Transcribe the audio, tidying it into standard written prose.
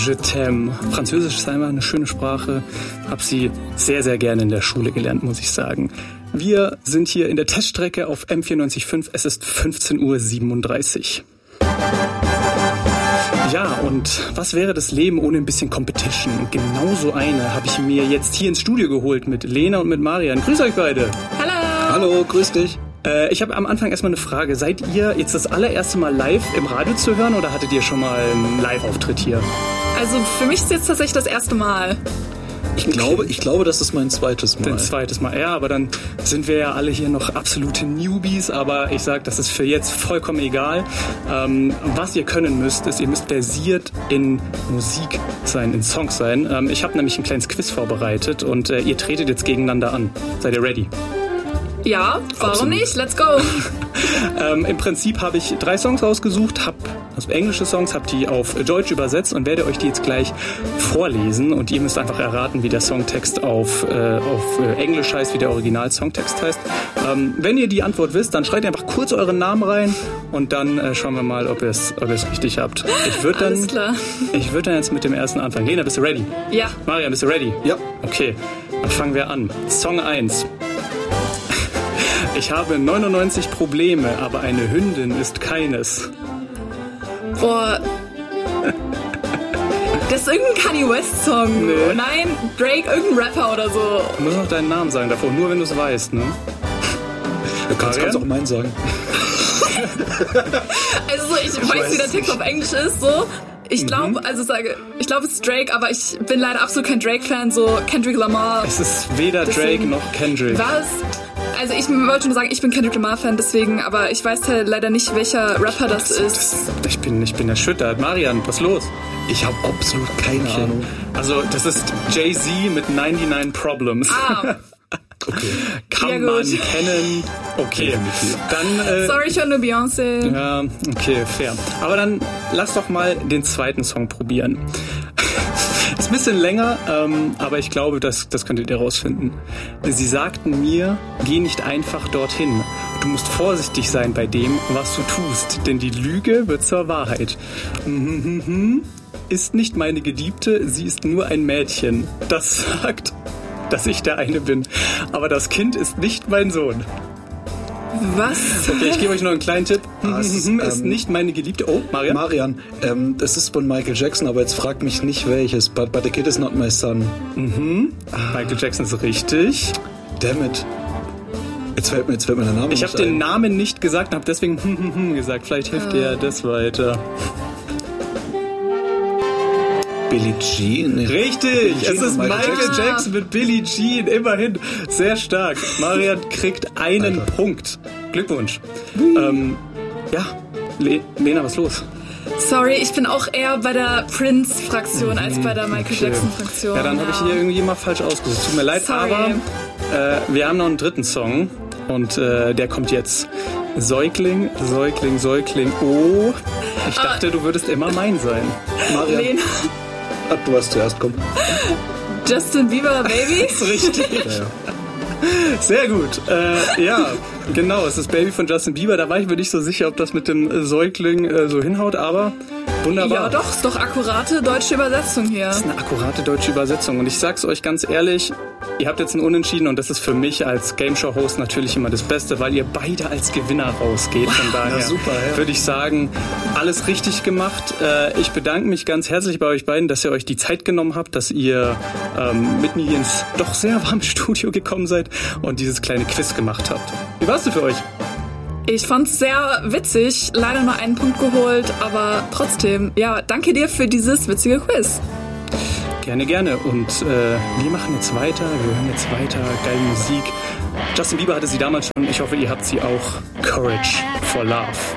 Je t'aime. Französisch ist einfach eine schöne Sprache. Hab sie sehr, sehr gerne in der Schule gelernt, muss ich sagen. Wir sind hier in der Teststrecke auf M94.5. Es ist 15:37 Uhr. Ja, und was wäre das Leben ohne ein bisschen Competition? Und genau so eine habe ich mir jetzt hier ins Studio geholt mit Lena und mit Marian. Grüß euch beide. Hallo. Hallo, grüß dich. Ich habe am Anfang erstmal eine Frage. Seid ihr jetzt das allererste Mal live im Radio zu hören oder hattet ihr schon mal einen Live-Auftritt hier? Also für mich ist jetzt tatsächlich das erste Mal. Ich glaube, das ist mein zweites Mal. Dein zweites Mal, ja, aber dann sind wir ja alle hier noch absolute Newbies, aber ich sag, das ist für jetzt vollkommen egal. Was ihr können müsst, ist, ihr müsst versiert in Musik sein, in Songs sein. Ich habe nämlich ein kleines Quiz vorbereitet und ihr tretet jetzt gegeneinander an. Seid ihr ready? Ja, warum Absolut. nicht? Let's go! Im Prinzip habe ich 3 Songs rausgesucht, habe englische Songs, habe die auf Deutsch übersetzt und werde euch die jetzt gleich vorlesen und ihr müsst einfach erraten, wie der Songtext auf Englisch heißt, wie der Original-Songtext heißt. Wenn ihr die Antwort wisst, dann schreibt einfach kurz euren Namen rein und dann schauen wir mal, ob ihr es richtig habt. Alles klar. Ich würde dann jetzt mit dem ersten anfangen. Lena, bist du ready? Ja. Marian, bist du ready? Ja. Okay, dann fangen wir an. Song 1. Ich habe 99 Probleme, aber eine Hündin ist keines. Boah. Das ist irgendein Kanye West Song. Nee. Nein, Drake, irgendein Rapper oder so. Du musst noch deinen Namen sagen davor, nur wenn du es weißt, ne? Du kannst auch meinen sagen. Also so, ich weiß, wie der Text auf Englisch ist, so. Ich glaube, ich glaube, es ist Drake, aber ich bin leider absolut kein Drake-Fan, so Kendrick Lamar. Es ist weder Drake noch Kendrick. Was? Also ich wollte nur sagen, ich bin Kendrick Lamar-Fan, deswegen, aber ich weiß halt leider nicht, welcher Rapper das ist. Ich bin erschüttert. Marian, was ist los? Ich habe absolut keine Ahnung. Also, das ist Jay-Z mit 99 Problems. Ah. Okay. Kann Ja, man gut. kennen. Okay, dann... Sorry, ich höre nur Beyoncé. Ja, okay, fair. Aber dann lass doch mal den zweiten Song probieren. Ist ein bisschen länger, aber ich glaube, das könntet ihr rausfinden. Sie sagten mir, geh nicht einfach dorthin. Du musst vorsichtig sein bei dem, was du tust, denn die Lüge wird zur Wahrheit. Ist nicht meine Geliebte, sie ist nur ein Mädchen. Das sagt, dass ich der eine bin. Aber das Kind ist nicht mein Sohn. Was? Okay, ich gebe euch noch einen kleinen Tipp. Das ist nicht meine Geliebte. Oh, Marian. Marian, das ist von Michael Jackson, aber jetzt frag mich nicht welches. But the kid is not my son. Michael Jackson ist richtig. Damn it. Jetzt fällt mir der Name Ich nicht habe den ein. Namen nicht gesagt und habe deswegen gesagt. Vielleicht hilft dir das weiter. Billie Jean? Nee. Richtig, Jean es ist und Michael Jackson mit Billie Jean. Immerhin, sehr stark. Marian kriegt einen Punkt. Glückwunsch. Ja, Lena, was ist los? Sorry, ich bin auch eher bei der Prince-Fraktion als bei der Michael Jackson-Fraktion. Ja, dann habe ich hier irgendwie mal falsch ausgesucht. Tut mir leid, Sorry. aber wir haben noch einen dritten Song und der kommt jetzt. Säugling, Säugling, Säugling. Oh, ich dachte, du würdest immer mein sein. Marian, Lena. du warst zuerst, komm. Justin Bieber, Baby. Das ist richtig. Sehr gut. Ja, genau, es ist Baby von Justin Bieber. Da war ich mir nicht so sicher, ob das mit dem Säugling so hinhaut, aber wunderbar. Ja, doch, ist doch akkurate deutsche Übersetzung hier. Das ist eine akkurate deutsche Übersetzung. Und ich sag's euch ganz ehrlich, ihr habt jetzt ein Unentschieden und das ist für mich als Game-Show-Host natürlich immer das Beste, weil ihr beide als Gewinner rausgeht. Von daher super, ja. würde ich sagen, alles richtig gemacht. Ich bedanke mich ganz herzlich bei euch beiden, dass ihr euch die Zeit genommen habt, dass ihr mit mir hier ins doch sehr warme Studio gekommen seid und dieses kleine Quiz gemacht habt. Wie war's denn für euch? Ich fand's sehr witzig, leider nur einen Punkt geholt, aber trotzdem, ja, danke dir für dieses witzige Quiz. Gerne, gerne. Und wir machen jetzt weiter, wir hören jetzt weiter, geile Musik. Justin Bieber hatte sie damals schon, ich hoffe, ihr habt sie auch. Courage for Love.